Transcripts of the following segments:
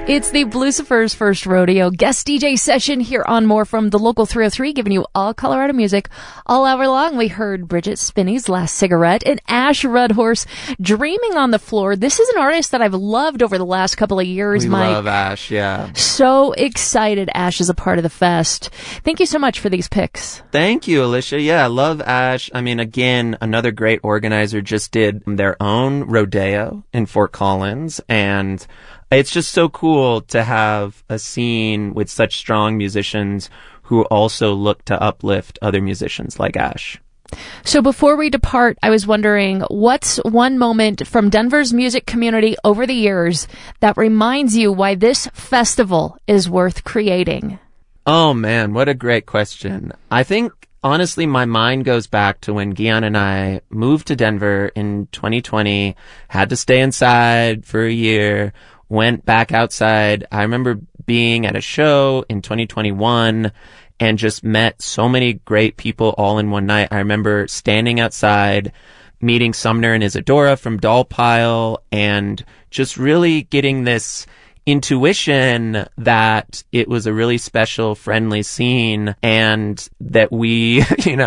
It's the Blucifer's First Rodeo guest DJ session here on More from the Local 303, giving you all Colorado music all hour long. We heard Bridget Spinney's Last Cigarette and Ash Rudhorse, Dreaming on the Floor. This is an artist that I've loved over the last couple of years. We love Ash, yeah. So excited Ash is a part of the fest. Thank you so much for these picks. Thank you, Alicia. Yeah, I love Ash. I mean, again, another great organizer just did their own rodeo in Fort Collins, and it's just so cool to have a scene with such strong musicians who also look to uplift other musicians like Ash. So before we depart, I was wondering, what's one moment from Denver's music community over the years that reminds you why this festival is worth creating? Oh man, what a great question. I think, honestly, my mind goes back to when Gian and I moved to Denver in 2020, had to stay inside for a year, went back outside. I remember being at a show in 2021 and just met so many great people all in one night. I remember standing outside, meeting Sumner and Isadora from Doll Pile, and just really getting this intuition that it was a really special, friendly scene, and that we,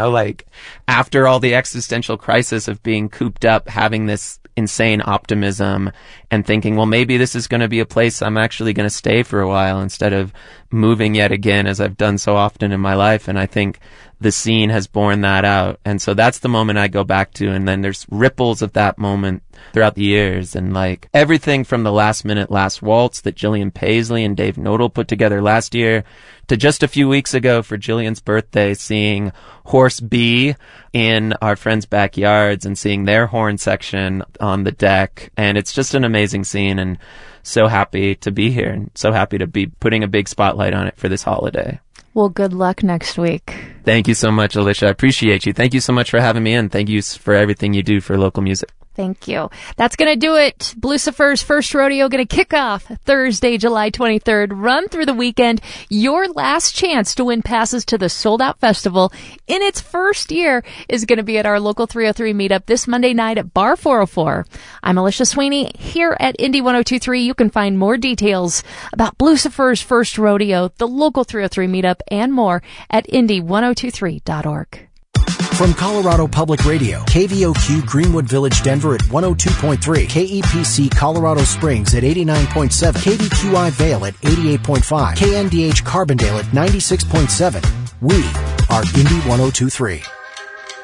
after all the existential crisis of being cooped up, having this insane optimism and thinking, well, maybe this is going to be a place I'm actually going to stay for a while instead of moving yet again, as I've done so often in my life. And I think the scene has borne that out. And so that's the moment I go back to. And then there's ripples of that moment throughout the years. And everything from the Last Minute Last Waltz that Jillian Paisley and Dave Nodal put together last year to just a few weeks ago for Jillian's birthday, seeing Horse B in our friends' backyards and seeing their horn section on the deck. And it's just an amazing scene, and so happy to be here and so happy to be putting a big spotlight on it for this holiday. Well, good luck next week. Thank you so much, Alicia. I appreciate you. Thank you so much for having me in. Thank you for everything you do for local music. Thank you. That's going to do it. Blucifer's First Rodeo going to kick off Thursday, July 23rd. Run through the weekend. Your last chance to win passes to the Sold Out Festival in its first year is going to be at our Local 303 meetup this Monday night at Bar 404. I'm Alicia Sweeney here at Indy 102.3. You can find more details about Blucifer's First Rodeo, the Local 303 meetup, and more at indy1023.org. From Colorado Public Radio, KVOQ Greenwood Village, Denver at 102.3, KEPC Colorado Springs at 89.7, KVQI Vail at 88.5, KNDH Carbondale at 96.7. We are Indy 102.3.